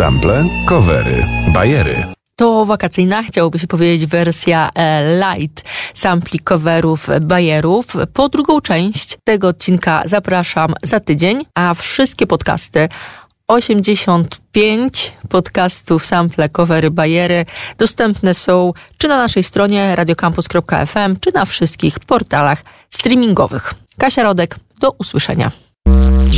Sample, covery, bajery. To wakacyjna, chciałoby się powiedzieć, wersja light sampli, coverów, bajerów. Po drugą część tego odcinka zapraszam za tydzień, a wszystkie podcasty, 85 podcastów, sample, covery, bajery dostępne są czy na naszej stronie radiocampus.fm, czy na wszystkich portalach streamingowych. Kasia Rodek, do usłyszenia.